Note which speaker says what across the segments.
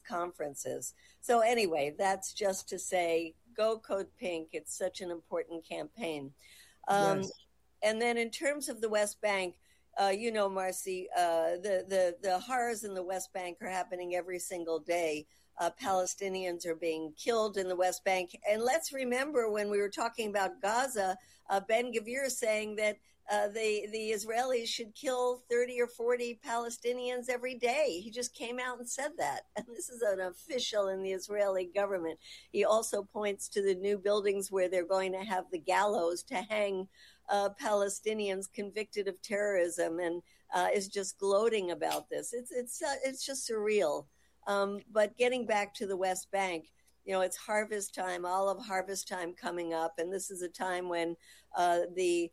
Speaker 1: conferences. So anyway, that's just to say, go Code Pink. It's such an important campaign.
Speaker 2: Yes.
Speaker 1: And then in terms of the West Bank, Marcy, the horrors in the West Bank are happening every single day. Palestinians are being killed in the West Bank. And let's remember when we were talking about Gaza, Ben-Gvir saying that the Israelis should kill 30 or 40 Palestinians every day. He just came out and said that. And this is an official in the Israeli government. He also points to the new buildings where they're going to have the gallows to hang Palestinians convicted of terrorism, and is just gloating about this. It's just surreal. But getting back to the West Bank, it's harvest time, olive harvest time coming up, and this is a time when the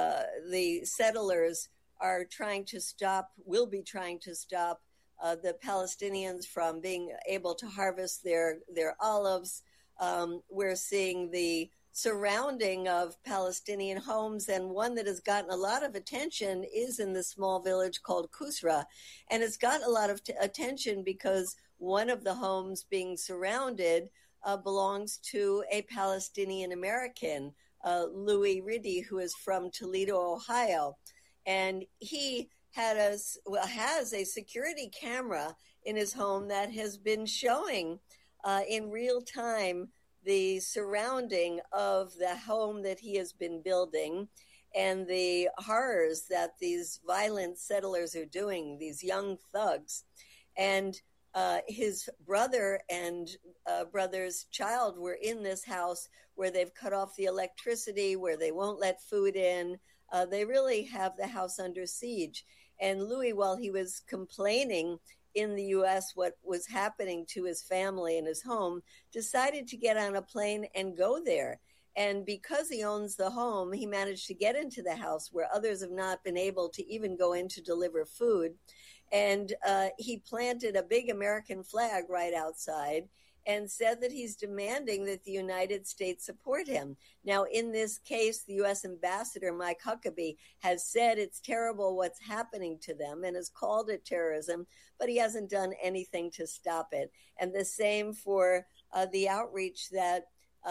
Speaker 1: settlers are will be trying to stop the Palestinians from being able to harvest their olives. We're seeing the surrounding of Palestinian homes, and one that has gotten a lot of attention is in the small village called Kusra. And it's got a lot of attention because one of the homes being surrounded belongs to a Palestinian American, Louis Riddy, who is from Toledo, Ohio. And he has a security camera in his home that has been showing in real time the surrounding of the home that he has been building and the horrors that these violent settlers are doing, these young thugs. And his brother and brother's child were in this house where they've cut off the electricity, where they won't let food in. They really have the house under siege. And Louis, while he was complaining in the U.S. what was happening to his family and his home, decided to get on a plane and go there. And because he owns the home, he managed to get into the house where others have not been able to even go in to deliver food. And he planted a big American flag right outside and said that he's demanding that the United States support him. Now, in this case, the U.S. Ambassador, Mike Huckabee, has said it's terrible what's happening to them and has called it terrorism, but he hasn't done anything to stop it. And the same for the outreach that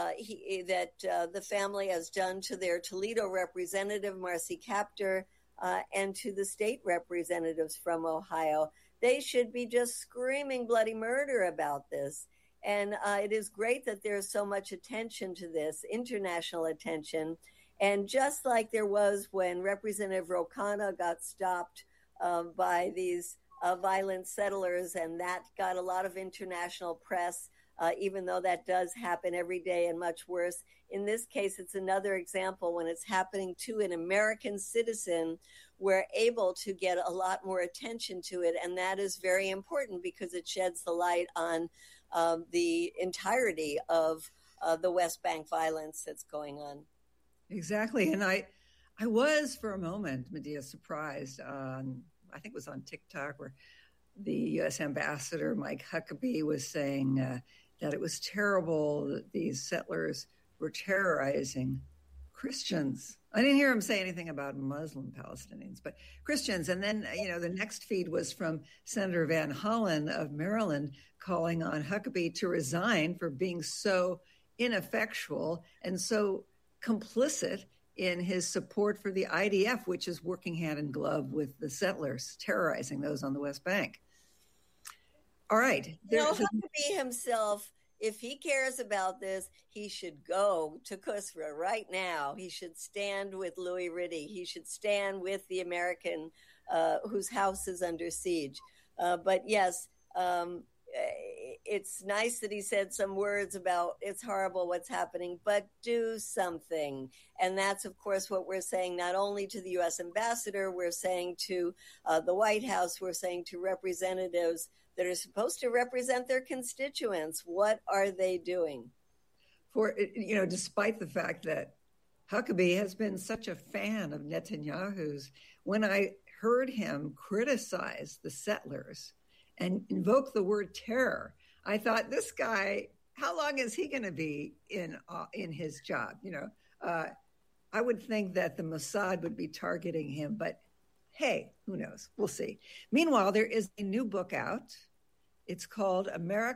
Speaker 1: the family has done to their Toledo representative, Marcy Kaptur, and to the state representatives from Ohio. They should be just screaming bloody murder about this. And it is great that there's so much attention to this, international attention. And just like there was when Representative Ro Khanna got stopped by these violent settlers, and that got a lot of international press, even though that does happen every day and much worse. In this case, it's another example when it's happening to an American citizen, we're able to get a lot more attention to it. And that is very important because it sheds the light on the entirety of the West Bank violence that's going on.
Speaker 2: Exactly. And I was for a moment, Medea, surprised on, I think it was on TikTok, where the U.S. Ambassador, Mike Huckabee, was saying that it was terrible that these settlers were terrorizing Christians. I didn't hear him say anything about Muslim Palestinians, but Christians. And then, the next feed was from Senator Van Hollen of Maryland calling on Huckabee to resign for being so ineffectual and so complicit in his support for the IDF, which is working hand in glove with the settlers, terrorizing those on the West Bank. All right.
Speaker 1: Huckabee himself, if he cares about this, he should go to Kusra right now. He should stand with Louis Riddy. He should stand with the American whose house is under siege. But yes, it's nice that he said some words about it's horrible what's happening, but do something. And that's, of course, what we're saying, not only to the U.S. ambassador, we're saying to the White House, we're saying to representatives that are supposed to represent their constituents. What are they doing?
Speaker 2: Despite the fact that Huckabee has been such a fan of Netanyahu's, when I heard him criticize the settlers and invoke the word terror, I thought, this guy, how long is he going to be in his job? I would think that the Mossad would be targeting him, but hey, who knows? We'll see. Meanwhile, there is a new book out. It's called America